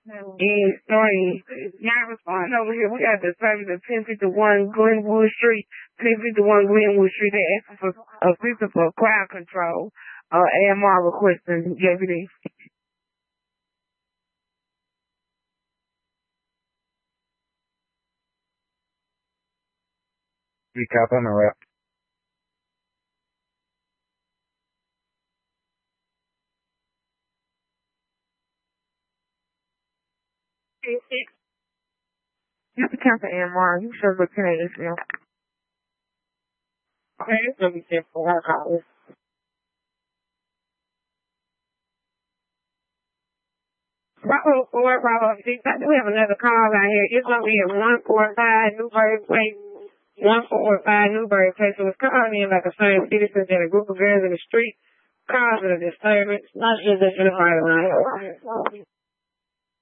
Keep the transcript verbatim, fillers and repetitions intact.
And three. Y'all respond over here. We got the service of ten fifty-one Glenwood Street, ten fifty-one Glenwood Street. They're asking for assistance for crowd control. Uh, A M R requesting J P D. Recap on the rep. You can count the A M R. You should look at it. Okay, it's gonna be simple. I'll call it. Bravo four, Bravo six. I do have another call out here. It's gonna be at one four five Newberry Place. One four five Newberry Place. It was calling in like a certain citizen and a group of girls in the street causing a disturbance. Not just that you're right around here.